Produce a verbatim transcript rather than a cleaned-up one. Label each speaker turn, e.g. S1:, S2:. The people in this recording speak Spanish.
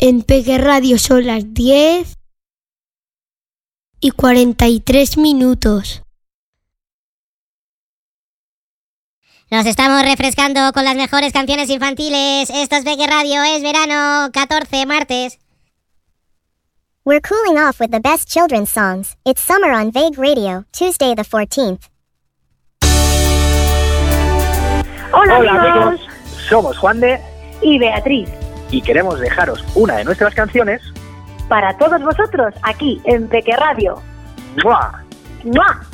S1: En Peque Radio son las diez y cuarenta y tres minutos.
S2: Nos estamos refrescando con las mejores canciones infantiles. Esto es Peque Radio, es verano, catorce, martes.
S3: We're cooling off with the best children's songs. It's summer on Vague Radio, Tuesday the fourteenth.
S4: Hola, Hola amigos. amigos, somos Juan de
S5: y Beatriz
S4: y queremos dejaros una de nuestras canciones
S5: para todos vosotros aquí en Peque Radio.
S4: ¡Mua!
S5: ¡Mua!